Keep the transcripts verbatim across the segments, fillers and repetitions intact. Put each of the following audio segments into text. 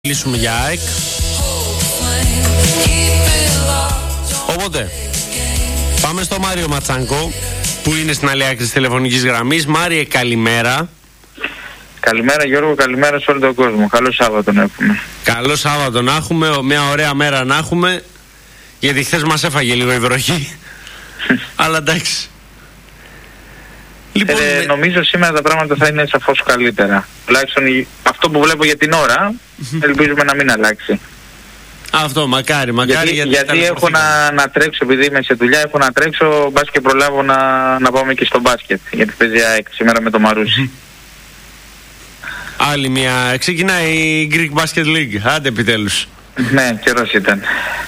Μιλήσουμε για ΑΕΚ. Οπότε πάμε στο Μάριο Ματσάνκο, που είναι στην άλλη άκρη της τηλεφωνικής γραμμής. Μάριε, καλημέρα. Καλημέρα Γιώργο, καλημέρα σε όλο τον κόσμο. Καλό Σάββατο να έχουμε. Καλό Σάββατο να έχουμε, μια ωραία μέρα να έχουμε, γιατί χθες μας έφαγε λίγο η βροχή. Αλλά εντάξει. Λοιπόν, ε, με... Νομίζω σήμερα τα πράγματα θα είναι σαφώς καλύτερα. Τουλάχιστον αυτό που βλέπω για την ώρα, ελπίζουμε να μην αλλάξει. Αυτό, μακάρι, μακάρι. Γιατί, γιατί, γιατί έχω να, να τρέξω, επειδή είμαι σε δουλειά, έχω να τρέξω, μπας και προλάβω να, να πάμε και στο μπάσκετ. Γιατί παίζει ΑΕΚ σήμερα με το Μαρούσι. Άλλη μια. Ξεκινάει η Greek Basket League. Άντε επιτέλους. Ναι, καιρός ήταν.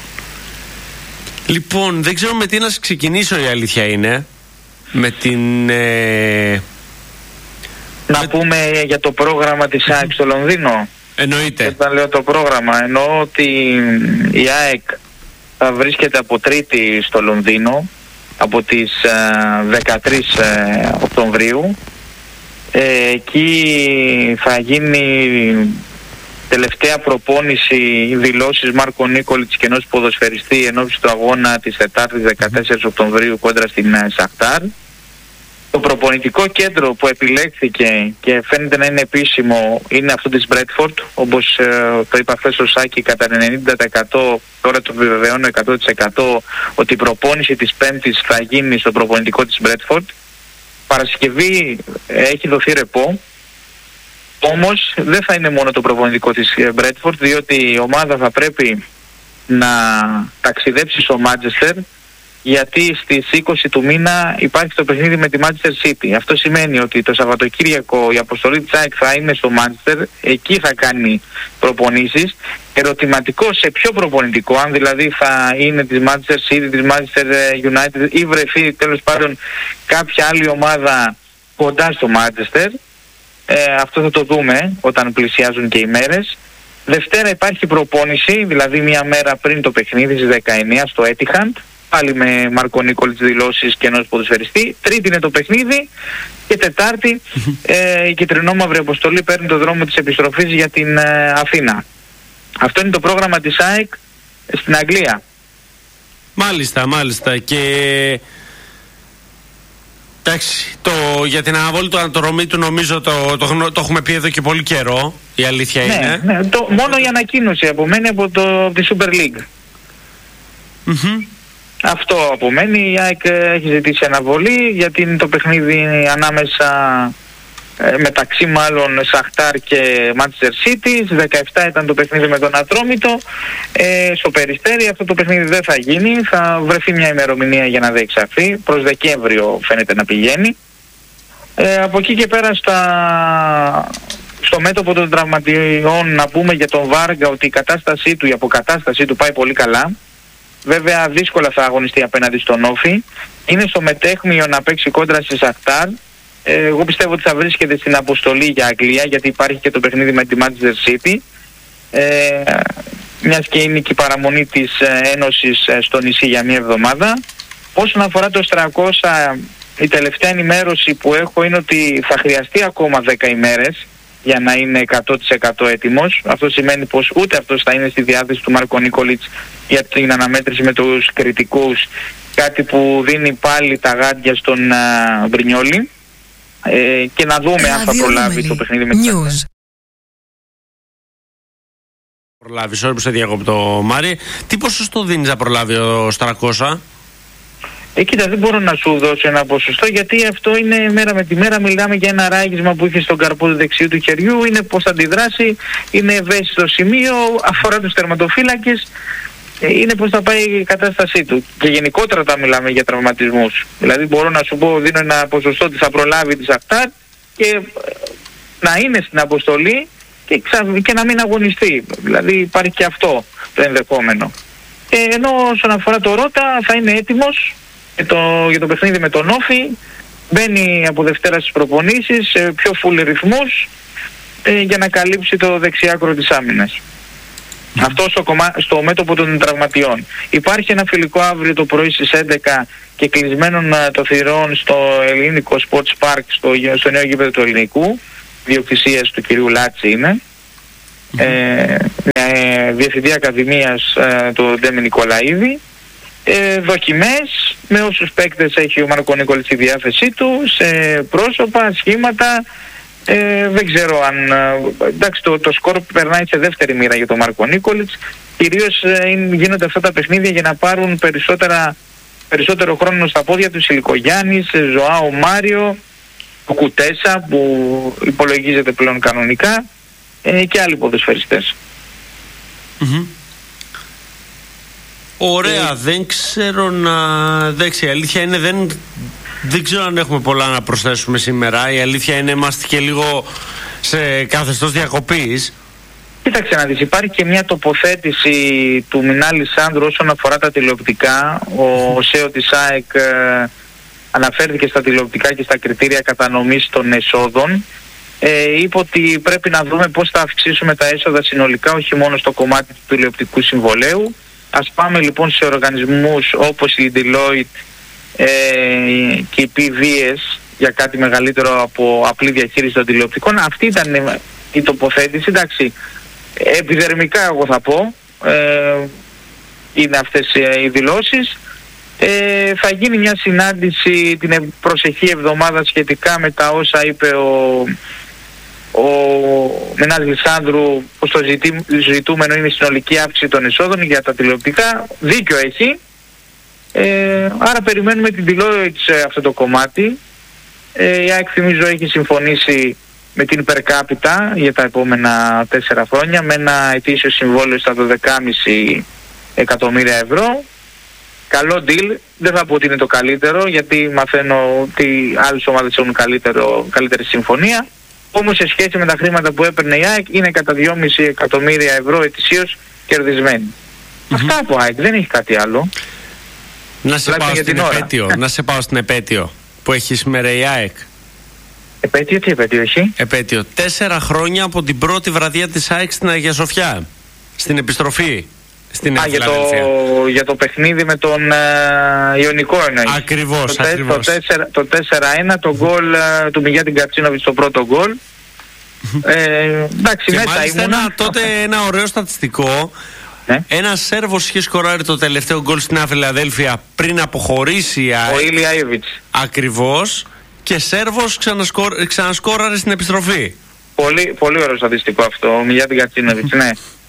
Λοιπόν, δεν ξέρω με τι να ξεκινήσω, η αλήθεια είναι. Με την... Ε... Να με... πούμε για το πρόγραμμα της ΑΕΚ στο Λονδίνο. Εννοείται. Όταν λέω το πρόγραμμα, εννοώ ότι η ΑΕΚ θα βρίσκεται από Τρίτη στο Λονδίνο από τις ε, δεκατρείς Οκτωβρίου. Ε, εκεί θα γίνει τελευταία προπόνηση, δηλώσεις Μάρκο Νίκολιτς και ενός ποδοσφαιριστή ενώπιση του αγώνα της Τετάρτης δεκατέσσερις Οκτωβρίου κόντρα στην Σαχτάρ. Το προπονητικό κέντρο που επιλέχθηκε και φαίνεται να είναι επίσημο είναι αυτό της Μπρέτφορντ, όπως ε, το είπα χθες ο Σάκη, κατά ενενήντα τοις εκατό, τώρα το επιβεβαιώνω εκατό τοις εκατό, ότι η προπόνηση της Πέμπτης θα γίνει στο προπονητικό της Μπρέτφορντ. Παρασκευή έχει δοθεί ρεπό, όμως δεν θα είναι μόνο το προπονητικό της Μπρέτφορντ, διότι η ομάδα θα πρέπει να ταξιδέψει στο Μάντσεστερ, γιατί στις είκοσι του μήνα υπάρχει το παιχνίδι με τη Manchester City. Αυτό σημαίνει ότι το Σαββατοκύριακο η αποστολή της ΑΕΚ θα είναι στο Manchester, εκεί θα κάνει προπονήσεις. Ερωτηματικό σε ποιο προπονητικό, αν δηλαδή θα είναι της Manchester City, της Manchester United ή βρεθεί τέλος πάντων κάποια άλλη ομάδα κοντά στο Manchester. Ε, αυτό θα το δούμε όταν πλησιάζουν και οι μέρες. Δευτέρα υπάρχει προπόνηση, δηλαδή μια μέρα πριν το παιχνίδι στις δεκαεννιά στο Etihad, πάλι με Μάρκο Νίκολιτς δηλώσεις και ενός ποδοσφαιριστή. Τρίτη είναι το παιχνίδι και Τετάρτη ε, η κυτρινόμαυρη αποστολή παίρνει το δρόμο της επιστροφής για την ε, Αθήνα. Αυτό είναι το πρόγραμμα της ΑΕΚ στην Αγγλία. Μάλιστα, μάλιστα. Και εντάξει, το, για την αναβολή του Ανατορομήτου νομίζω το, το, το, το έχουμε πει εδώ και πολύ καιρό. Η αλήθεια ναι, είναι. Ναι, το, μόνο η ανακοίνωση απομένει από, το, από τη Super League. Mm-hmm. Αυτό απομένει. Η ΑΕΚ έχει ζητήσει αναβολή γιατί είναι το παιχνίδι ανάμεσα ε, μεταξύ μάλλον Σαχτάρ και Manchester City. Στις δεκαεπτά ήταν το παιχνίδι με τον Ατρόμητο. Ε, στο Περιστέρι αυτό το παιχνίδι δεν θα γίνει. Θα βρεθεί μια ημερομηνία για να διεξαχθεί. Προς Δεκέμβριο φαίνεται να πηγαίνει. Ε, από εκεί και πέρα στα... στο μέτωπο των τραυματιών να πούμε για τον Βάργα ότι η κατάστασή του, η αποκατάστασή του πάει πολύ καλά. Βέβαια δύσκολα θα αγωνιστεί απέναντι στον Όφη. Είναι στο μετέχμιο να παίξει κόντρα στη Σαχτάρ. Ε, εγώ πιστεύω ότι θα βρίσκεται στην αποστολή για Αγγλία, γιατί υπάρχει και το παιχνίδι με τη Manchester City. Ε, μιας και είναι και η παραμονή της Ένωσης στο νησί για μια εβδομάδα. Όσον αφορά το Στρακώσα, η τελευταία ενημέρωση που έχω είναι ότι θα χρειαστεί ακόμα δέκα ημέρες για να είναι εκατό τοις εκατό έτοιμος. Αυτό σημαίνει πως ούτε αυτός θα είναι στη διάθεση του Μάρκο Νίκολιτς για την αναμέτρηση με τους κριτικούς, κάτι που δίνει πάλι τα γάντια στον uh, Μπρινιόλι, ε, και να δούμε αν θα προλάβει το παιχνίδι με την προλάβει, sorry που σε διακόπτω Μάρη. Τι ποσοστό δίνεις να προλάβει ο Στρακώσα? Ε, κοίτα, δεν μπορώ να σου δώσω ένα ποσοστό, γιατί αυτό είναι μέρα με τη μέρα. Μιλάμε για ένα ράγισμα που είχε στον καρπό του δεξιού του χεριού. Είναι πώς θα αντιδράσει, είναι ευαίσθητο σημείο, αφορά τους τερματοφύλακες, ε, είναι πώς θα πάει η κατάστασή του. Και γενικότερα όταν μιλάμε για τραυματισμούς. Δηλαδή μπορώ να σου πω, δίνω ένα ποσοστό ότι θα προλάβει τη Σαχτάρ και ε, να είναι στην αποστολή και, ξα... και να μην αγωνιστεί. Δηλαδή υπάρχει και αυτό το ενδεχόμενο. Ε, ενώ όσον αφορά το Ρώτα θα είναι έτοιμος για το, για το παιχνίδι με τον Όφη. Μπαίνει από Δευτέρα στις προπονήσεις σε πιο full ρυθμούς ε, για να καλύψει το δεξιάκρο της άμυνας. Mm. Αυτό στο, κομμά, στο μέτωπο των τραυματιών. Υπάρχει ένα φιλικό αύριο το πρωί στις έντεκα και κλεισμένων το θυρών στο Ελληνικό Sports Park, στο, στο νέο γήπεδο του Ελληνικού, διοκτησίας του κυρίου Λάτση είναι. mm-hmm. ε, ε, Διευθυντή Ακαδημίας ε, του Ντέμι Νικολαίδη. Ε, δοκιμές με όσους παίκτες έχει ο Μάρκο Νίκολιτς στη διάθεσή του, σε πρόσωπα, σχήματα. Ε, δεν ξέρω αν... Εντάξει, το, το σκορ περνάει σε δεύτερη μοίρα για τον Μάρκο Νίκολιτς. Κυρίως ε, γίνονται αυτά τα παιχνίδια για να πάρουν περισσότερα, περισσότερο χρόνο στα πόδια του Ηλικογιάννης, Ζωάο Μάριο, ο Κουτέσα που υπολογίζεται πλέον κανονικά ε, και άλλοι ποδοσφαιριστές. Mm-hmm. Ωραία, ε, δεν ξέρω να... Δεν ξέρω, η αλήθεια είναι δεν... Δεν ξέρω αν έχουμε πολλά να προσθέσουμε σήμερα. Η αλήθεια είναι είμαστε και λίγο σε καθεστώς διακοπής. Κοίταξε να δεις, υπάρχει και μια τοποθέτηση του Μινάλη Σάνδρου όσον αφορά τα τηλεοπτικά. Ο ΣΕΟ της ΑΕΚ ε, αναφέρθηκε στα τηλεοπτικά και στα κριτήρια κατανομής των εσόδων. Ε, είπε ότι πρέπει να δούμε πώς θα αυξήσουμε τα έσοδα συνολικά, όχι μόνο στο κομμάτι του τηλεοπτικού συμβολέου. Ας πάμε λοιπόν σε οργανισμούς όπως η Deloitte ε, και η πι βι ες για κάτι μεγαλύτερο από απλή διαχείριση των τηλεοπτικών. Αυτή ήταν η τοποθέτηση. Εντάξει, επιδερμικά εγώ θα πω, ε, είναι αυτές οι δηλώσεις. Ε, θα γίνει μια συνάντηση την προσεχή εβδομάδα σχετικά με τα όσα είπε ο, ο Μινάλης Λισάνδρου, πως το ζητή, ζητούμενο είναι η συνολική αύξηση των εσόδων για τα τηλεοπτικά. Δίκιο έχει. Ε, άρα περιμένουμε την Deloitte σε αυτό το κομμάτι. Ε, η ΑΕΚ θυμίζω έχει συμφωνήσει με την per capita για τα επόμενα τέσσερα χρόνια με ένα ετήσιο συμβόλαιο στα δώδεκα κόμμα πέντε εκατομμύρια ευρώ. Καλό deal, δεν θα πω ότι είναι το καλύτερο γιατί μαθαίνω ότι άλλες ομάδες έχουν καλύτερο, καλύτερη συμφωνία. Όμως σε σχέση με τα χρήματα που έπαιρνε η ΑΕΚ είναι κατά δυόμισι εκατομμύρια ευρώ ετησίως κερδισμένη. Mm-hmm. Αυτά από ΑΕΚ, δεν έχει κάτι άλλο. Να σε, πάω στην επέτειο, να σε πάω στην επέτειο που έχει σήμερα η ΑΕΚ. Επέτειο, τι επέτειο έχει? Επέτειο. Τέσσερα χρόνια από την πρώτη βραδιά της ΑΕΚ στην Αγία Σοφιά. Στην επιστροφή. Στην Α, για το, για το παιχνίδι με τον uh, Ιωνικό εννοείς. Ακριβώς, το, ακριβώς. Το τέσσερα ένα, το γκολ uh, του Μιγιάτιν Κατσίνοβιτς, το πρώτο γκολ. ε, εντάξει, και μέσα ήμουνα. Ένα, τότε ένα ωραίο στατιστικό. Ε? Ένα Σέρβος είχε σκοράρει το τελευταίο γκολ στη Νέα Φιλαδέλφια πριν αποχωρήσει η ΑΕΚ. Ο Ήλια Άιοβιτς. Ακριβώς. Και Σέρβος ξανασκόρ, ξανασκόραρε στην επιστροφή. Πολύ, πολύ ωραίο στατιστικό αυτό, ο Μιγιάτιν Κατσίνοβιτς, ναι.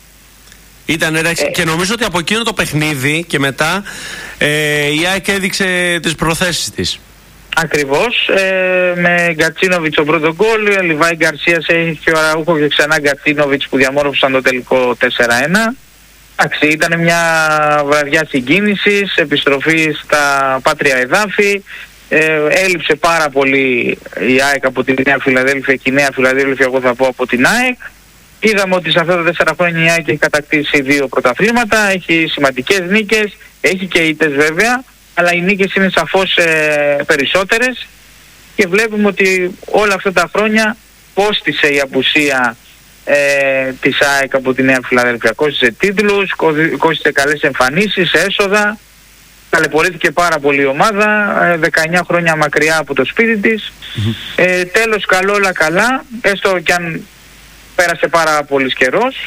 Ήταν ε, και νομίζω ότι από εκείνο το παιχνίδι και μετά ε, η ΑΕΚ έδειξε τις προθέσεις της. Ακριβώς, ε, με Γκατσίνοβιτς ο πρώτο γκολ, Λιβάη Γκαρσίας έχει ο Αραούχο και ξανά Γκατσίνοβιτς που διαμόρφωσαν το τελικό τέσσερα ένα. Εντάξει, ήταν μια βραδιά συγκίνησης, επιστροφή στα πάτρια εδάφη. Ε, έλειψε πάρα πολύ η ΑΕΚ από τη Νέα Φιλαδέλφια και η Νέα Φιλαδέλφια εγώ θα πω από την ΑΕΚ. Είδαμε ότι σε αυτά τα τέσσερα χρόνια η ΑΕΚ έχει κατακτήσει δύο πρωταθλήματα, έχει σημαντικές νίκες, έχει και ήττες βέβαια, αλλά οι νίκες είναι σαφώς ε, περισσότερες και βλέπουμε ότι όλα αυτά τα χρόνια κόστισε η απουσία ε, της ΑΕΚ από τη Νέα Φιλαδέλφια. Κόστισε τίτλους, κόστισε καλές εμφανίσεις, έσοδα, ταλαιπωρήθηκε πάρα πολύ η ομάδα, ε, δεκαεννιά χρόνια μακριά από το σπίτι της. Mm-hmm. Ε, τέλος καλό όλα καλά, έστω κι αν πέρασε πάρα πολύ καιρός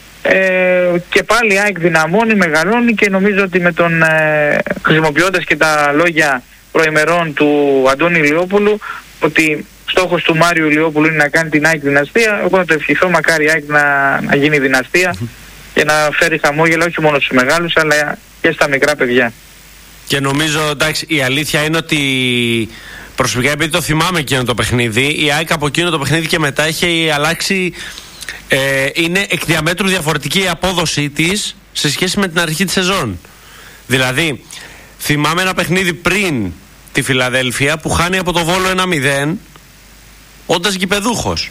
ε, και πάλι η ΑΕΚ δυναμώνει, μεγαλώνει και νομίζω ότι με τον ε, χρησιμοποιώντας και τα λόγια προημερών του Αντώνη Ηλιόπουλου ότι στόχος του Μάριου Ηλιόπουλου είναι να κάνει την ΑΕΚ δυναστεία, εγώ να το ευχηθώ μακάρι η ΑΕΚ να, να γίνει δυναστεία και να φέρει χαμόγελα όχι μόνο στους μεγάλους αλλά και στα μικρά παιδιά. Και νομίζω εντάξει η αλήθεια είναι ότι προσωπικά επειδή το θυμάμαι εκείνο το παιχνίδι, η ΑΕΚ από εκείνο το παιχνίδι και μετά έχει αλλάξει, ε, είναι εκ διαμέτρου διαφορετική η απόδοσή της σε σχέση με την αρχή της σεζόν. Δηλαδή, θυμάμαι ένα παιχνίδι πριν τη Φιλαδέλφια που χάνει από το Βόλο ένα μηδέν όντας γηπεδούχος.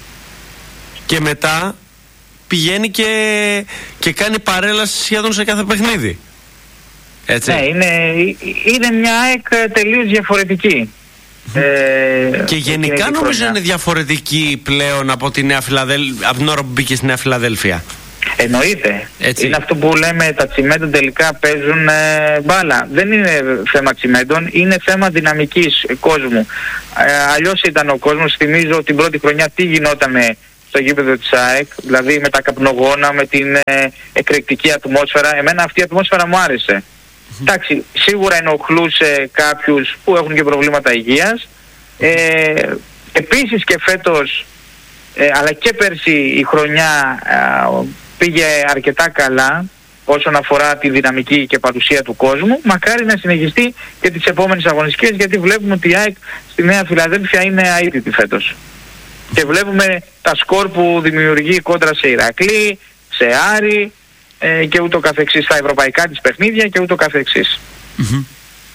Και μετά πηγαίνει και, και κάνει παρέλαση σχεδόν σε κάθε παιχνίδι. Έτσι. Ναι, είναι, είναι μια ΑΕΚ τελείως διαφορετική. Ε, και γενικά νομίζω είναι διαφορετική πλέον από, τη Νέα Φιλαδέλφια, από την ώρα που μπήκε στη Νέα Φιλαδέλφια. Εννοείται. Έτσι. Είναι αυτό που λέμε τα τσιμέντων τελικά παίζουν ε, μπάλα. Δεν είναι θέμα τσιμέντων, είναι θέμα δυναμικής κόσμου. Ε, αλλιώς ήταν ο κόσμος. Θυμίζω την πρώτη χρονιά τι γινότανε στο γήπεδο της ΑΕΚ, δηλαδή με τα καπνογόνα, με την ε, εκρηκτική ατμόσφαιρα. Εμένα αυτή η ατμόσφαιρα μου άρεσε. Εντάξει, σίγουρα ενοχλούσε κάποιους που έχουν και προβλήματα υγείας. Ε, επίσης και φέτος, ε, αλλά και πέρσι η χρονιά ε, πήγε αρκετά καλά όσον αφορά τη δυναμική και παρουσία του κόσμου. Μακάρι να συνεχιστεί και τις επόμενες αγωνιστικές, γιατί βλέπουμε ότι η ΑΕΚ στη Νέα Φιλαδέλφια είναι αίτητη φέτος. Και βλέπουμε τα σκορ που δημιουργεί κόντρα σε Ηρακλή, σε Άρη ε, και ούτω καθεξής, στα ευρωπαϊκά της παιχνίδια και ούτω καθεξής. Mm-hmm.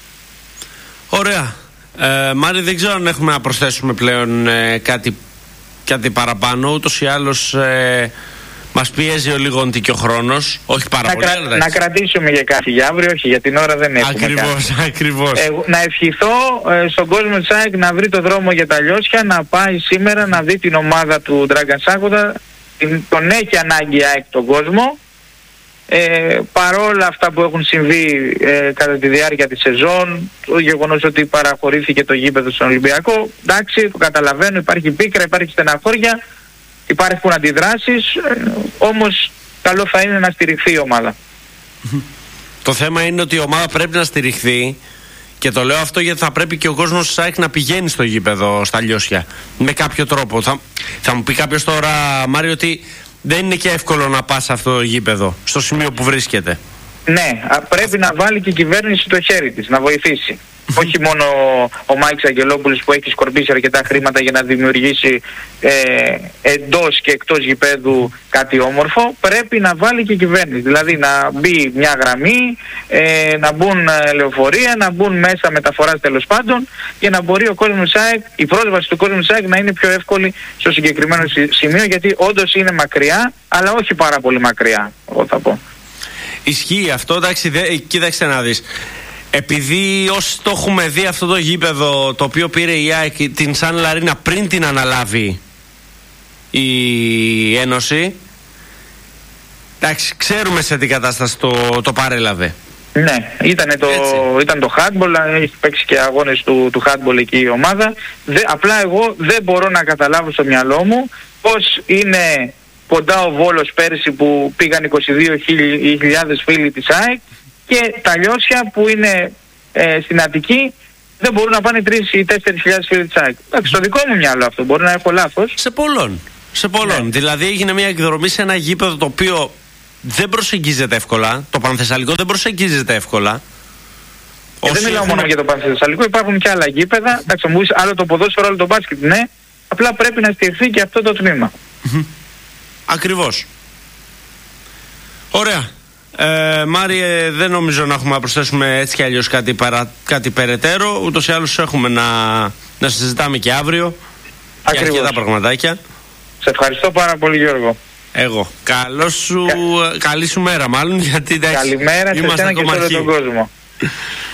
Ωραία. Ε, Μάρη, δεν ξέρω αν έχουμε να προσθέσουμε πλέον ε, κάτι, κάτι παραπάνω. Ούτως ή άλλως ε, μας πιέζει ο λίγο και ο χρόνος. Όχι πάρα να, πολύ. κρα, να κρατήσουμε για κάτι για αύριο, όχι για την ώρα δεν έχουμε. Ακριβώς, ακριβώς. Ε, να ευχηθώ ε, στον κόσμο της ΑΕΚ να βρει το δρόμο για τα Λιώσια, να πάει σήμερα να δει την ομάδα του Dragan Sakoda. Τον έχει ανάγκη η ΑΕΚ τον κόσμο. Ε, παρόλα αυτά που έχουν συμβεί ε, κατά τη διάρκεια της σεζόν, το γεγονός ότι παραχωρήθηκε το γήπεδο στον Ολυμπιακό, εντάξει, το καταλαβαίνω, υπάρχει πίκρα, υπάρχει στεναχώρια, υπάρχουν αντιδράσεις, ε, όμως καλό θα είναι να στηριχθεί η ομάδα. Το θέμα είναι ότι η ομάδα πρέπει να στηριχθεί, και το λέω αυτό γιατί θα πρέπει και ο κόσμος της ΑΕΚ να πηγαίνει στο γήπεδο στα Λιώσια με κάποιο τρόπο. Θα, θα μου πει κάποιος τώρα, Μάριο, ότι δεν είναι και εύκολο να πας σε αυτό το γήπεδο, στο σημείο που βρίσκεται. Ναι, πρέπει να βάλει και η κυβέρνηση το χέρι της, να βοηθήσει. Όχι μόνο ο Μάικς Αγγελόπουλος που έχει σκορπίσει αρκετά χρήματα για να δημιουργήσει ε, εντός και εκτός γηπέδου κάτι όμορφο, πρέπει να βάλει και η κυβέρνηση. Δηλαδή να μπει μια γραμμή, ε, να μπουν λεωφορεία, να μπουν μέσα μεταφοράς τέλος πάντων, για να μπορεί ο κόσμος ΑΕΚ, η πρόσβαση του κόσμου της ΑΕΚ να είναι πιο εύκολη στο συγκεκριμένο σημείο, γιατί όντως είναι μακριά, αλλά όχι πάρα πολύ μακριά, εγώ θα πω. Ισχύει αυτό, εντάξει, δε, κοίταξε να δεις. Επειδή όσοι το έχουμε δει αυτό το γήπεδο το οποίο πήρε η ΑΕΚ, την Σαν Λαρίνα, πριν την αναλάβει η Ένωση, εντάξει, ξέρουμε σε τι κατάσταση το, το παρέλαβε. Ναι, ήτανε το, ήταν το handball, έχει παίξει και αγώνες του, του handball εκεί η ομάδα. Δε, απλά εγώ δεν μπορώ να καταλάβω στο μυαλό μου πως είναι κοντά ο Βόλος πέρσι που πήγαν είκοσι δύο χιλιάδες φίλοι της ΑΕΚ, και τα Λιώσια που είναι ε, στην Αττική δεν μπορούν να πάνε τρεις ή τέσσερις χιλιάδες φίλοι της ΑΕΚ. Εντάξει, στο δικό μου μυαλό αυτό, μπορεί να έχω λάθος. Σε πολλών. Σε πολλών. Ναι. Δηλαδή έγινε μια εκδρομή σε ένα γήπεδο το οποίο δεν προσεγγίζεται εύκολα. Το Πανθεσσαλικό δεν προσεγγίζεται εύκολα. Και δεν μιλάω έχουν... μόνο για το Πανθεσσαλικό, υπάρχουν και άλλα γήπεδα. Εντάξει, μου πεις άλλο το ποδόσφαιρο, άλλο το μπάσκετ, ναι. Απλά πρέπει να στηριχθεί και αυτό το τμήμα. Ακριβώς. Ωραία. Ε, Μάριε, δεν νομίζω να έχουμε να προσθέσουμε έτσι κι αλλιώς κάτι, παρα, κάτι περαιτέρω. Ούτως ή άλλως έχουμε να, να συζητάμε και αύριο. Ακριβώς. Για αρκετά πραγματάκια. Σε ευχαριστώ πάρα πολύ, Γιώργο. Εγώ. Καλό σου, Κα... Καλή σου μέρα μάλλον, γιατί εντάξει, καλημέρα σε εσένα και σε όλο τον κόσμο.